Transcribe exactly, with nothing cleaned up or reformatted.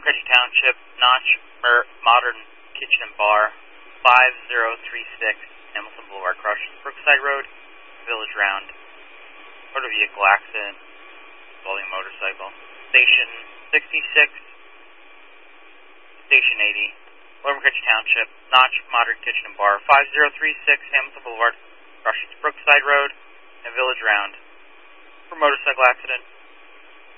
McCutcheon Township, Notch Mer Modern Kitchen and Bar, five zero three six Hamilton Boulevard, crushed Brookside Road, Village Round. Motor vehicle accident involving a motorcycle. Station sixty-six, Station eighty, Lower McCutcheon Township, Notch Modern Kitchen and Bar, five zero three six Hamilton Boulevard, crushed Brookside Road, and Village Round. For motorcycle accident.